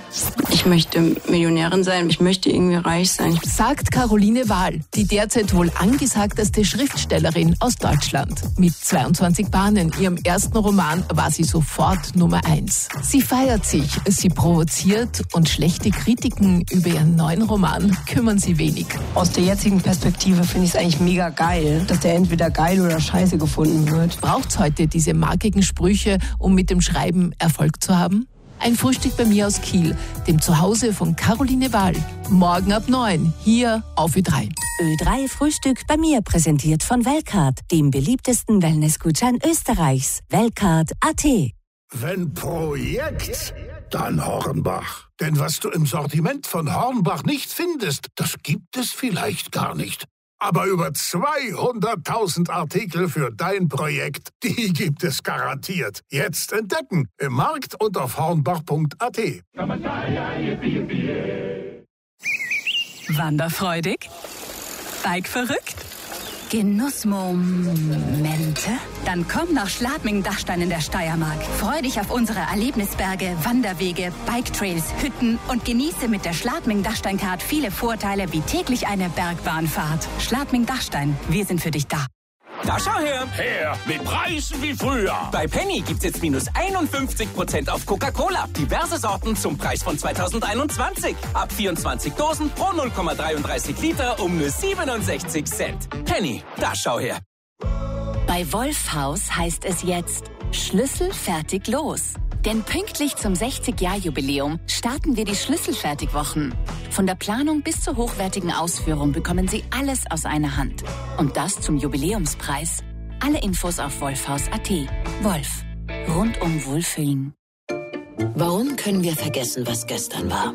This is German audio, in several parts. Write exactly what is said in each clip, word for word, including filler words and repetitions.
Ich möchte Millionärin sein, ich möchte irgendwie reich sein. Sagt Caroline Wahl, die derzeit wohl angesagteste Schriftstellerin aus Deutschland. Mit zweiundzwanzig Bahnen, ihrem ersten Roman, war sie sofort Nummer eins. Sie feiert sich, sie provoziert und schlechte Kritiken über ihren neuen Roman kümmern sie wenig. Aus der jetzigen Perspektive finde ich es eigentlich mega geil, dass der entweder geil oder scheiße gefunden wird. Braucht's heute diese markigen Sprüche, um mit dem Schreiben Erfolg zu haben? Ein Frühstück bei mir aus Kiel, dem Zuhause von Caroline Wahl. Morgen ab neun, hier auf Ö drei. Ö drei Frühstück bei mir, präsentiert von Weltcard, dem beliebtesten Wellnessgutschein Österreichs. Weltcard Punkt a t. Wenn Projekt, dann Hornbach. Denn was du im Sortiment von Hornbach nicht findest, das gibt es vielleicht gar nicht. Aber über zweihunderttausend Artikel für dein Projekt, die gibt es garantiert. Jetzt entdecken im Markt und auf hornbach Punkt a t. Wanderfreudig? Bikeverrückt? Genussmomente? Dann komm nach Schladming-Dachstein in der Steiermark. Freu dich auf unsere Erlebnisberge, Wanderwege, Biketrails, Hütten und genieße mit der Schladming-Dachstein-Card viele Vorteile wie täglich eine Bergbahnfahrt. Schladming-Dachstein, wir sind für dich da. Da schau her! Her mit Preisen wie früher. Bei Penny gibt's jetzt minus einundfünfzig Prozent auf Coca-Cola. Diverse Sorten zum Preis von zweitausendeinundzwanzig. Ab vierundzwanzig Dosen pro null Komma dreiunddreißig Liter um nur siebenundsechzig Cent. Penny, da schau her. Bei Wolfhaus heißt es jetzt Schlüssel fertig los. Denn pünktlich zum sechzig-Jahr-Jubiläum starten wir die Schlüsselfertigwochen. Von der Planung bis zur hochwertigen Ausführung bekommen Sie alles aus einer Hand. Und das zum Jubiläumspreis. Alle Infos auf wolfhaus Punkt a t. Wolf. Rundum Wohlfühlen. Warum können wir vergessen, was gestern war?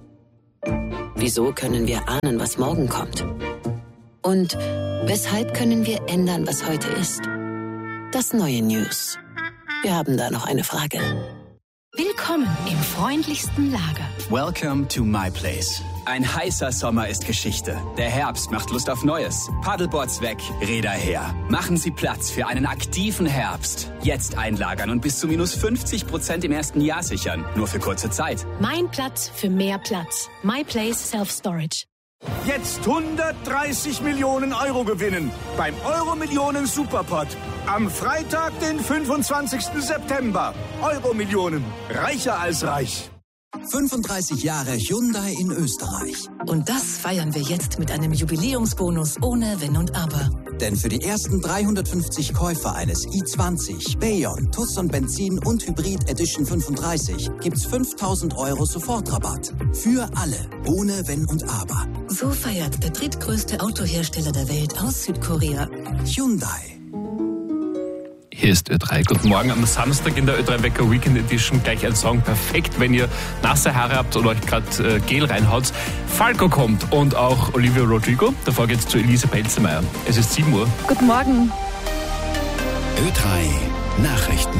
Wieso können wir ahnen, was morgen kommt? Und weshalb können wir ändern, was heute ist? Das neue News. Wir haben da noch eine Frage. Willkommen im freundlichsten Lager. Welcome to my place. Ein heißer Sommer ist Geschichte. Der Herbst macht Lust auf Neues. Paddleboards weg, Räder her. Machen Sie Platz für einen aktiven Herbst. Jetzt einlagern und bis zu minus fünfzig Prozent im ersten Jahr sichern. Nur für kurze Zeit. Mein Platz für mehr Platz. My Place Self Storage. Jetzt hundertdreißig Millionen Euro gewinnen beim Euro-Millionen Superpot. Am Freitag, den fünfundzwanzigsten September. Euro-Millionen. Reicher als reich. fünfunddreißig Jahre Hyundai in Österreich. Und das feiern wir jetzt mit einem Jubiläumsbonus ohne Wenn und Aber. Denn für die ersten dreihundertfünfzig Käufer eines i zwanzig, Bayon, Tucson Benzin und Hybrid Edition fünfunddreißig gibt's fünftausend Euro Sofortrabatt. Für alle, ohne Wenn und Aber. So feiert der drittgrößte Autohersteller der Welt aus Südkorea. Hyundai. Hier ist Ö drei. Guten Morgen am Samstag in der Ö drei Wecker Weekend Edition. Gleich ein Song perfekt, wenn ihr nasse Haare habt oder euch gerade äh, Gel reinhaut. Falco kommt und auch Olivia Rodrigo. Davor geht's zu Elise Pelzemeier. Es ist sieben Uhr. Guten Morgen. Ö drei Nachrichten.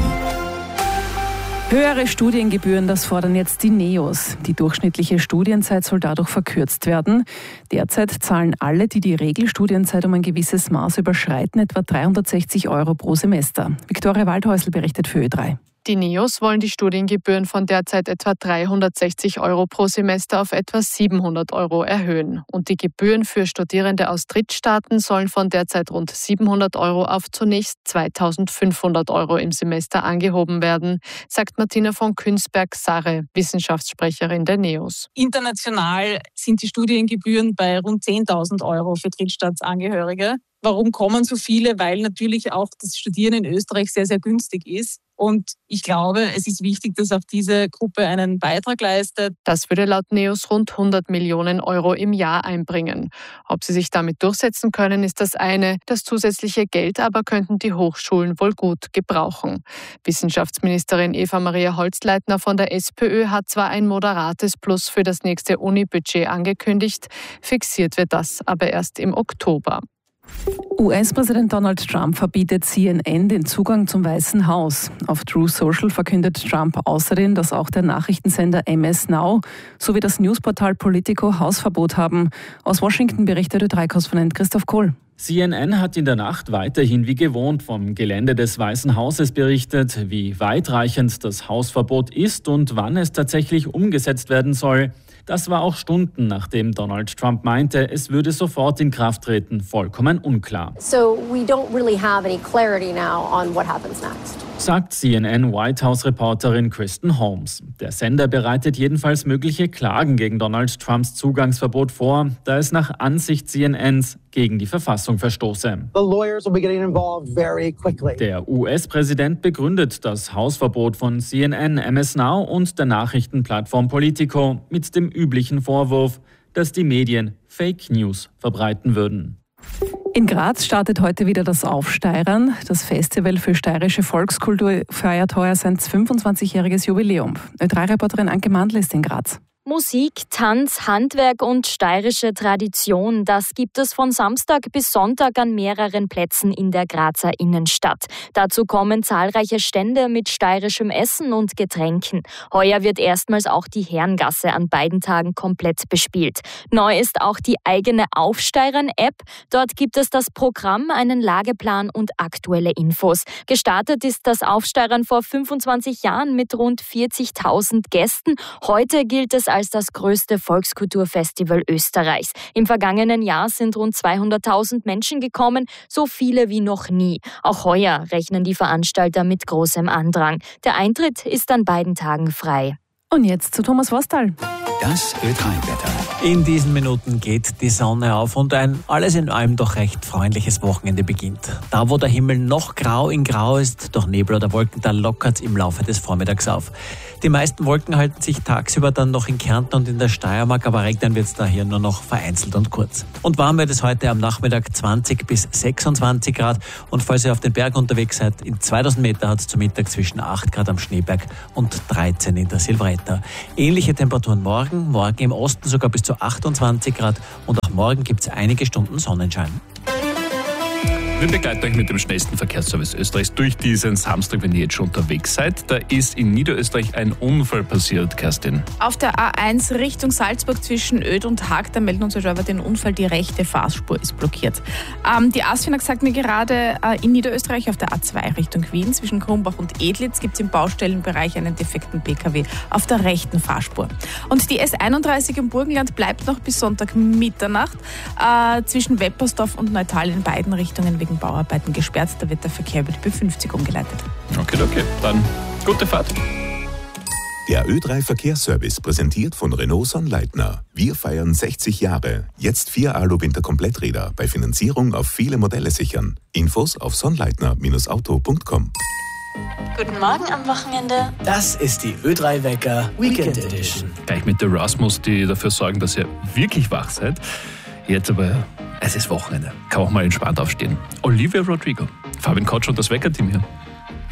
Höhere Studiengebühren, das fordern jetzt die Neos. Die durchschnittliche Studienzeit soll dadurch verkürzt werden. Derzeit zahlen alle, die die Regelstudienzeit um ein gewisses Maß überschreiten, etwa dreihundertsechzig Euro pro Semester. Viktoria Waldhäusl berichtet für Ö drei. Die Neos wollen die Studiengebühren von derzeit etwa dreihundertsechzig Euro pro Semester auf etwa siebenhundert Euro erhöhen. Und die Gebühren für Studierende aus Drittstaaten sollen von derzeit rund siebenhundert Euro auf zunächst zweitausendfünfhundert Euro im Semester angehoben werden, sagt Martina von Künsberg-Sarre, Wissenschaftssprecherin der Neos. International sind die Studiengebühren bei rund zehntausend Euro für Drittstaatsangehörige. Warum kommen so viele? Weil natürlich auch das Studieren in Österreich sehr, sehr günstig ist. Und ich glaube, es ist wichtig, dass auch diese Gruppe einen Beitrag leistet. Das würde laut Neos rund hundert Millionen Euro im Jahr einbringen. Ob sie sich damit durchsetzen können, ist das eine. Das zusätzliche Geld aber könnten die Hochschulen wohl gut gebrauchen. Wissenschaftsministerin Eva-Maria Holzleitner von der SPÖ hat zwar ein moderates Plus für das nächste Uni-Budget angekündigt, fixiert wird das aber erst im Oktober. U S-Präsident Donald Trump verbietet C N N den Zugang zum Weißen Haus. Auf Truth Social verkündet Trump außerdem, dass auch der Nachrichtensender M S Now sowie das Newsportal Politico Hausverbot haben. Aus Washington berichtet Ö drei Korrespondent Christoph Kohl. C N N hat in der Nacht weiterhin wie gewohnt vom Gelände des Weißen Hauses berichtet, wie weitreichend das Hausverbot ist und wann es tatsächlich umgesetzt werden soll. Das war auch Stunden, nachdem Donald Trump meinte, es würde sofort in Kraft treten, vollkommen unklar. So we don't really have any clarity now on what happens next. Sagt C N N White House-Reporterin Kristen Holmes. Der Sender bereitet jedenfalls mögliche Klagen gegen Donald Trumps Zugangsverbot vor, da es nach Ansicht C N Ns gegen die Verfassung verstoße. The lawyers will be getting involved very quickly. Der U S-Präsident begründet das Hausverbot von C N N, M S Now und der Nachrichtenplattform Politico mit dem üblichen Vorwurf, dass die Medien Fake News verbreiten würden. In Graz startet heute wieder das Aufsteirern. Das Festival für steirische Volkskultur feiert heuer sein fünfundzwanzigjähriges Jubiläum. Ö drei Reporterin Anke Mandl ist in Graz. Musik, Tanz, Handwerk und steirische Tradition, das gibt es von Samstag bis Sonntag an mehreren Plätzen in der Grazer Innenstadt. Dazu kommen zahlreiche Stände mit steirischem Essen und Getränken. Heuer wird erstmals auch die Herrengasse an beiden Tagen komplett bespielt. Neu ist auch die eigene Aufsteirern-App. Dort gibt es das Programm, einen Lageplan und aktuelle Infos. Gestartet ist das Aufsteirern vor fünfundzwanzig Jahren mit rund vierzigtausend Gästen. Heute gilt es als das größte Volkskulturfestival Österreichs. Im vergangenen Jahr sind rund zweihunderttausend Menschen gekommen, so viele wie noch nie. Auch heuer rechnen die Veranstalter mit großem Andrang. Der Eintritt ist an beiden Tagen frei. Und jetzt zu Thomas Worstal. Das Ö drei Wetter. In diesen Minuten geht die Sonne auf und ein alles in allem doch recht freundliches Wochenende beginnt. Da, wo der Himmel noch grau in grau ist, durch Nebel oder Wolken, da lockert es im Laufe des Vormittags auf. Die meisten Wolken halten sich tagsüber dann noch in Kärnten und in der Steiermark, aber regnen wird es daher nur noch vereinzelt und kurz. Und warm wird es heute am Nachmittag zwanzig bis sechsundzwanzig Grad und falls ihr auf den Berg unterwegs seid, in zweitausend Meter hat es zu Mittag zwischen acht Grad am Schneeberg und dreizehn in der Silvretta. Ähnliche Temperaturen morgen, morgen im Osten sogar bis zu achtundzwanzig Grad und auch morgen gibt es einige Stunden Sonnenschein. Wir begleiten euch mit dem schnellsten Verkehrsservice Österreichs durch diesen Samstag, wenn ihr jetzt schon unterwegs seid. Da ist in Niederösterreich ein Unfall passiert, Kerstin. Auf der A eins Richtung Salzburg zwischen Oed und Haag, da melden uns über den Unfall, die rechte Fahrspur ist blockiert. Ähm, die ASFINAG sagt mir gerade, äh, in Niederösterreich auf der A zwei Richtung Wien zwischen Krumbach und Edlitz gibt es im Baustellenbereich einen defekten P K W auf der rechten Fahrspur. Und die S einunddreißig im Burgenland bleibt noch bis Sonntag Mitternacht äh, zwischen Weppersdorf und Neutal in beiden Richtungen wegen Bauarbeiten gesperrt. Da wird der Verkehr über die B fünfzig umgeleitet. Okay, okay. Dann gute Fahrt. Der Ö drei Verkehrsservice präsentiert von Renault Sonnleitner. Wir feiern sechzig Jahre. Jetzt vier Alu-Winter-Kompletträder bei Finanzierung auf viele Modelle sichern. Infos auf sonnleitner Bindestrich auto Punkt com. Guten Morgen am Wochenende. Das ist die Ö drei Wecker Weekend Edition. Gleich mit der Rasmus, die dafür sorgen, dass ihr wirklich wach seid. Jetzt aber, es ist Wochenende. Kann auch mal entspannt aufstehen. Olivia Rodrigo, Fabian Kotsch und das Weckerteam hier.